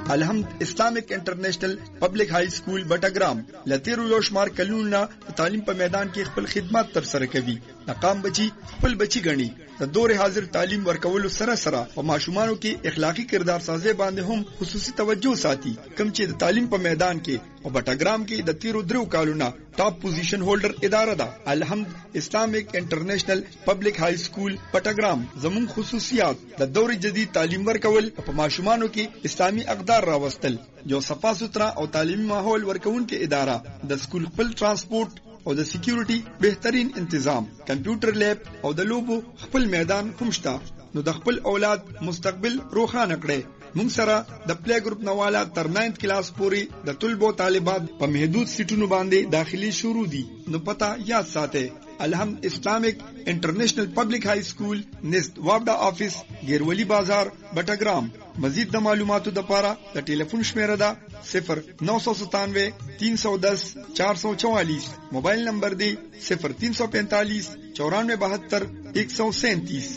الحمد اسلامک انټرنیشنل پبلک های سکول بټګرام لتیرو یو شمار کلونه تعلیم په میدان کې خپل خدمات تر سره کوي. ناکام بچي خپل بچي غني د دور حاضر تعلیم ورکولو سره سره په ماشومانو کې اخلاقی کردار سازي باندې هم خصوصي توجه ساتي. کوم چې د تعلیم په میدان کې په بټګرام کې د تیرو درو کالونه ټاپ پوزیشن هولډر اداره ده. الحمد اسلامک انټرنیشنل پبلک های سکول بټګرام زمون خصوصیات د دور جدید تعلیم ورکول په ماشومانو کې اسلامي اقدار راوستل، یو صفا سوترا او تعلیمي ماحول ورکوونکې اداره، د سکول خپل ترانسپورت او د سکیورټي بهترین تنظیم، کمپیوټر لیب او د لوبو خپل میدان هم شته. نو د خپل اولاد مستقبل روښانه کړئ. موږ سره د پلی ګروپ نواله تر 9th کلاس پورې د طلبو طالبات په محدود سیټونو باندې داخلي شروع دي. نو پته یاد ساتئ، الحمد اسلامک انټرنیشنل پبلک های سکول نست وابدا آفیس ګیرولی بازار بټګرام. مزید د معلوماتو لپاره د ټلیفون شمیره ده 0997 310 444. موبایل نمبر دی 0345 9472 137.